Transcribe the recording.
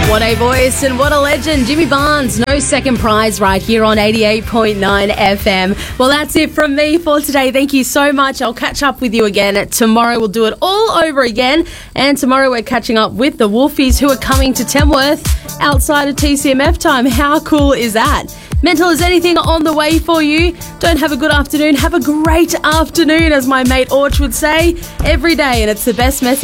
What a voice and what a legend. Jimmy Barnes, no second prize right here on 88.9 FM. Well, that's it from me for today. Thank you so much. I'll catch up with you again tomorrow. We'll do it all over again. And tomorrow we're catching up with the Wolfies who are coming to Tamworth outside of TCMF time. How cool is that? Mental is anything on the way for you. Don't have a good afternoon. Have a great afternoon, as my mate Orch would say, every day. And it's the best message.